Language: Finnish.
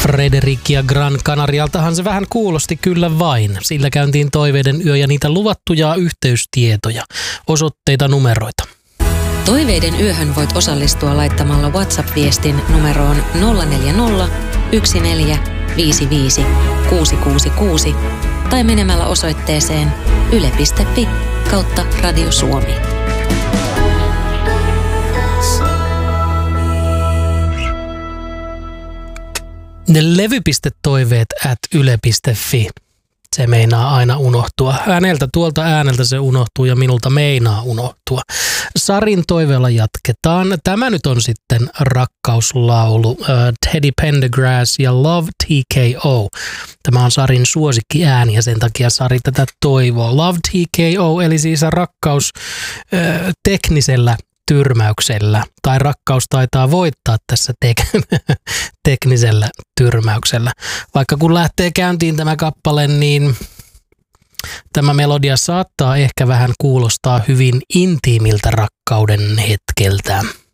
Frederick ja Gran Canarialtahan se vähän kuulosti kyllä vain. Sillä käyntiin Toiveiden yö ja niitä luvattuja yhteystietoja, osoitteita, numeroita. Toiveiden yöhön voit osallistua laittamalla WhatsApp-viestin numeroon 040 1455 666 tai menemällä osoitteeseen yle.fi/Radio Suomi. Levy.toiveet@yle.fi. Se meinaa aina unohtua. Tuolta ääneltä se unohtuu ja minulta meinaa unohtua. Sarin toiveella jatketaan. Tämä nyt on sitten rakkauslaulu. Teddy Pendergrass ja Love TKO. Tämä on Sarin suosikki ääni ja sen takia Sari tätä toivoo. Love TKO eli siis rakkaus teknisellä tyrmäyksellä. Tai rakkaus taitaa voittaa tässä teknisellä tyrmäyksellä. Vaikka kun lähtee käyntiin tämä kappale, niin tämä melodia saattaa ehkä vähän kuulostaa hyvin intiimiltä rakkauden hetkeltä.